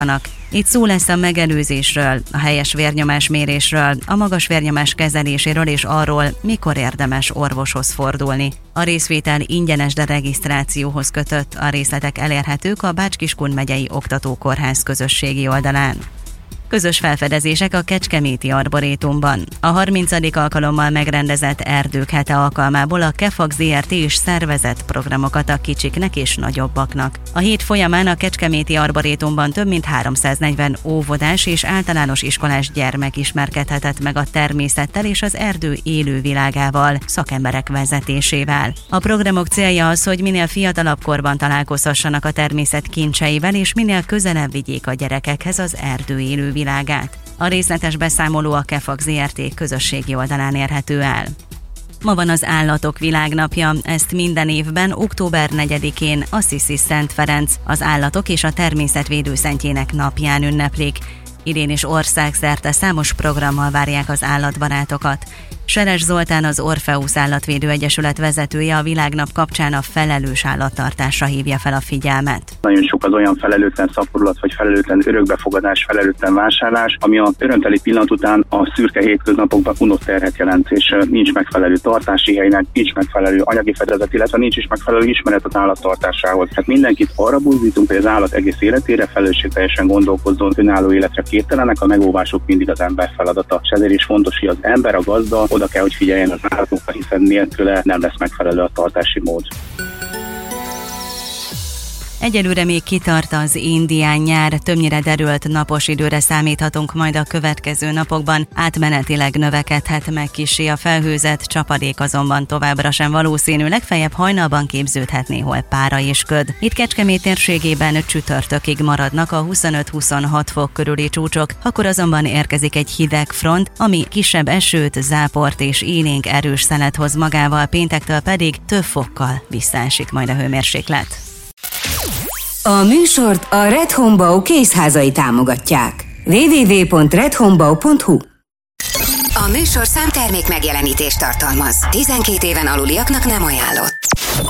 Itt szó lesz a megelőzésről, a helyes vérnyomásmérésről, a magas vérnyomás kezeléséről és arról, mikor érdemes orvoshoz fordulni. A részvétel ingyenes, de regisztrációhoz kötött. A részletek elérhetők a Bács-Kiskun megyei oktatókórház közösségi oldalán. Közös felfedezések a Kecskeméti Arborétumban. A 30. alkalommal megrendezett Erdők hete alkalmából a KEFAK Zrt. Is szervezett programokat a kicsiknek és nagyobbaknak. A hét folyamán a Kecskeméti Arborétumban több mint 340 óvodás és általános iskolás gyermek ismerkedhetett meg a természettel és az erdő élővilágával, szakemberek vezetésével. A programok célja az, hogy minél fiatalabb korban találkozhassanak a természet kincseivel, és minél közelebb vigyék a gyerekekhez az erdő élővilágát. A részletes beszámoló a KEFAK Zrt. Közösségi oldalán érhető el. Ma van az Állatok Világnapja, ezt minden évben október 4-én Assisi Szent Ferenc, az állatok és a természetvédő szentjének napján ünneplik. Idén is országszerte számos programmal várják az állatbarátokat. Seres Zoltán, az Orpheus Állatvédő Egyesület vezetője a Világnap kapcsán a felelős állattartásra hívja fel a figyelmet. Nagyon sok az olyan felelőtlen szaporulat, vagy felelőtlen örökbefogadás, felelőtlen vásárlás, ami a örömteli pillanat után a szürke hétköznapokban unott terhet jelent, és nincs megfelelő tartási helynek, nincs megfelelő anyagi fedezet, illetve nincs is megfelelő ismeret az állattartásához. Hát mindenkit arra buzdítunk, hogy az állat egész életére felelősségteljesen gondolkozzon, önálló életre képtelenek, a megóvások mindig az ember feladata. És ezért is fontos, hogy az ember, a gazda oda kell, hogy figyeljen az állatokra, hiszen nélküle nem lesz megfelelő a tartási mód. Egyelőre még kitart az indián nyár, többnyire derült napos időre számíthatunk majd a következő napokban, átmenetileg növekedhet meg kissé a felhőzet, csapadék azonban továbbra sem valószínű, legfeljebb hajnalban képződhet néhol pára és köd. Itt Kecskemét térségében csütörtökig maradnak a 25-26 fok körüli csúcsok, akkor azonban érkezik egy hideg front, ami kisebb esőt, záport és élénk erős szelet hoz magával, péntektől pedig több fokkal visszaesik majd a hőmérséklet. A műsort a Red Homebau kézházai támogatják. www.redhomebau.hu. A műsor számtermék megjelenítést tartalmaz. 12 éven aluliaknak nem ajánlott.